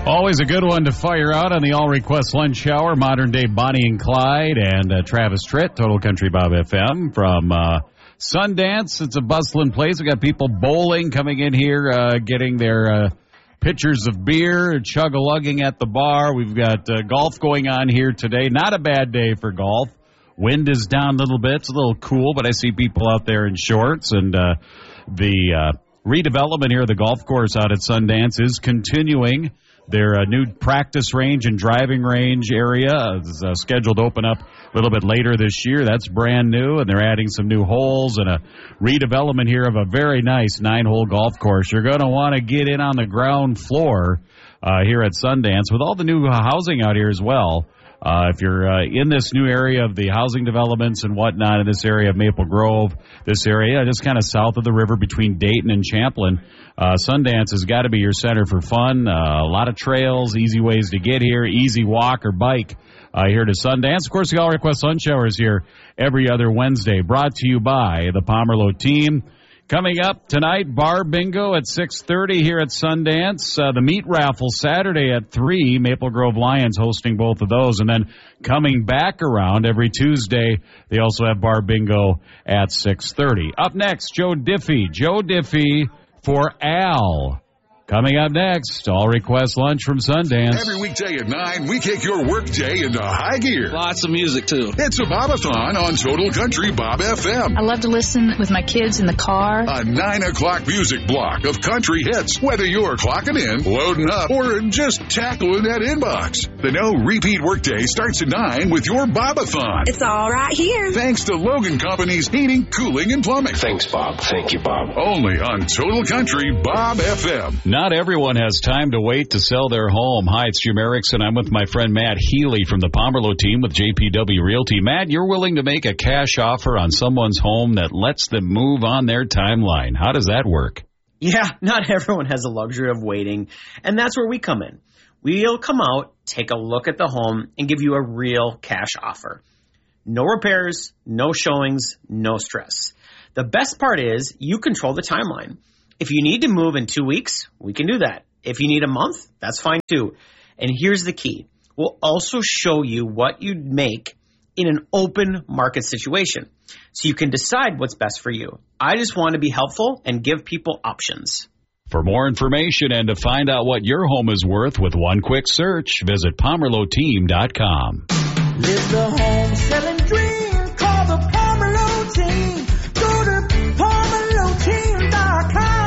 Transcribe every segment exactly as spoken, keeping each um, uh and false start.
Always a good one to fire out on the All Request Lunch Hour. Modern day Bonnie and Clyde and uh, Travis Tritt, Total Country Bob F M from uh, Sundance. It's a bustling place. We got people bowling coming in here, uh, getting their uh, pitchers of beer, chug-a-lugging at the bar. We've got uh, golf going on here today. Not a bad day for golf. Wind is down a little bit. It's a little cool, but I see people out there in shorts. And uh, the uh, redevelopment here of the golf course out at Sundance is continuing. Their uh, new practice range and driving range area is uh, scheduled to open up a little bit later this year. That's brand new, and they're adding some new holes and a redevelopment here of a very nice nine-hole golf course. You're going to want to get in on the ground floor uh, here at Sundance with all the new housing out here as well. Uh, if you're uh, in this new area of the housing developments and whatnot in this area of Maple Grove, this area just kind of south of the river between Dayton and Champlin, uh, Sundance has got to be your center for fun. Uh, a lot of trails, easy ways to get here, easy walk or bike uh, here to Sundance. Of course, the All Request Lunch Hour is here every other Wednesday, brought to you by the Pomerleau team. Coming up tonight, bar bingo at six thirty here at Sundance. Uh, the meat raffle Saturday at three. Maple Grove Lions hosting both of those. And then coming back around every Tuesday, they also have bar bingo at six thirty. Up next, Joe Diffie. Joe Diffie for Al. Coming up next, All Request Lunch from Sundance. Every weekday at nine, we kick your workday into high gear. Lots of music, too. It's a Bobathon on Total Country Bob F M. I love to listen with my kids in the car. A nine o'clock music block of country hits, whether you're clocking in, loading up, or just tackling that inbox. The no repeat workday starts at nine with your Bobathon. It's all right here. Thanks to Logan Company's heating, cooling, and plumbing. Thanks, Bob. Thank you, Bob. Only on Total Country Bob F M. Not everyone has time to wait to sell their home. Hi, it's Jim Erickson. I'm with my friend Matt Healy from the Pomerleau team with J P W Realty. Matt, you're willing to make a cash offer on someone's home that lets them move on their timeline. How does that work? Yeah, not everyone has the luxury of waiting, and that's where we come in. We'll come out, take a look at the home, and give you a real cash offer. No repairs, no showings, no stress. The best part is you control the timeline. If you need to move in two weeks, we can do that. If you need a month, that's fine too. And here's the key. We'll also show you what you'd make in an open market situation, so you can decide what's best for you. I just want to be helpful and give people options. For more information and to find out what your home is worth with one quick search, visit Pomerleau Team dot com. Live the home selling dream. Call the Pomerleau Team. Go to Pomerleau Team dot com.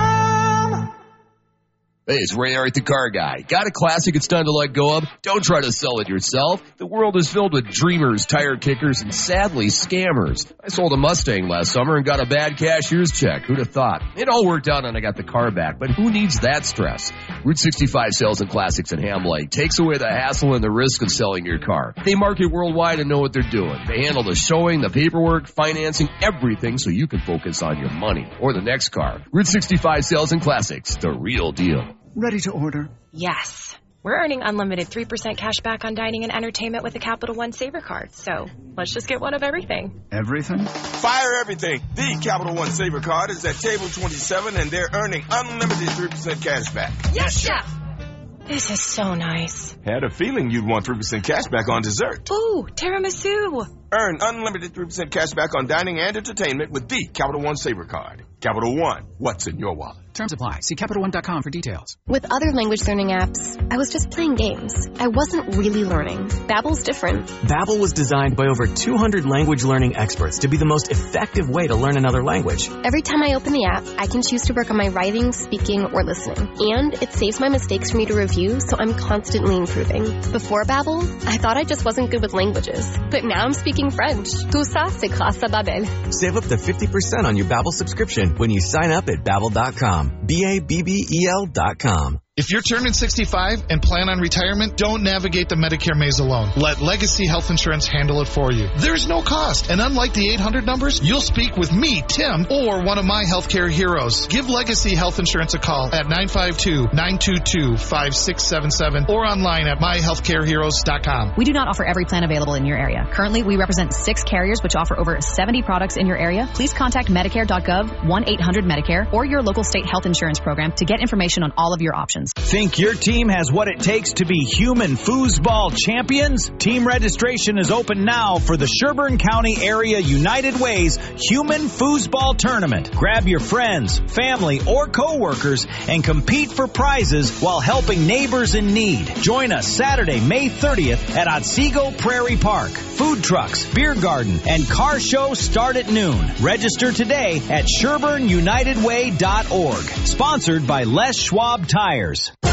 Hey, it's Ray Art, the car guy. Got a classic it's time to let go of? Don't try to sell it yourself. The world is filled with dreamers, tire kickers, and sadly, scammers. I sold a Mustang last summer and got a bad cashier's check. Who'd have thought? It all worked out and I got the car back, but who needs that stress? Route sixty-five Sales and Classics in Ham Lake takes away the hassle and the risk of selling your car. They market worldwide and know what they're doing. They handle the showing, the paperwork, financing, everything so you can focus on your money or the next car. Route sixty-five Sales and Classics, the real deal. Ready to order? Yes. We're earning unlimited three percent cash back on dining and entertainment with a Capital One Saver card. So let's just get one of everything. Everything? Fire everything. The Capital One Saver card is at table twenty-seven, and they're earning unlimited three percent cash back. Yes, Chef. This is so nice. Had a feeling you'd want three percent cash back on dessert. Ooh, tiramisu. Earn unlimited three percent cash back on dining and entertainment with the Capital One Saver card. Capital One, what's in your wallet? Terms apply. See Capital One dot com for details. With other language learning apps, I was just playing games. I wasn't really learning. Babbel's different. Babbel was designed by over two hundred language learning experts to be the most effective way to learn another language. Every time I open the app, I can choose to work on my writing, speaking, or listening. And it saves my mistakes for me to review, so I'm constantly improving. Before Babbel, I thought I just wasn't good with languages. But now I'm speaking French. Tout ça, c'est grâce à Babbel. Save up to fifty percent on your Babbel subscription when you sign up at Babbel dot com. B A B B E L dot com. If you're turning sixty-five and plan on retirement, don't navigate the Medicare maze alone. Let Legacy Health Insurance handle it for you. There's no cost, and unlike the eight hundred numbers, you'll speak with me, Tim, or one of my healthcare heroes. Give Legacy Health Insurance a call at nine five two, nine two two, five six seven seven or online at my healthcare heroes dot com. We do not offer every plan available in your area. Currently, we represent six carriers which offer over seventy products in your area. Please contact Medicare dot gov, one eight hundred Medicare, or your local state health insurance program to get information on all of your options. champions. Think your team has what it takes to be human foosball champions? Team registration is open now for the Sherburne County Area United Way's Human Foosball Tournament. Grab your friends, family, or co-workers and compete for prizes while helping neighbors in need. Join us Saturday, May thirtieth at Otsego Prairie Park. Food trucks, beer garden, and car show start at noon. Register today at Sherburne United Way dot org. Sponsored by Les Schwab Tires.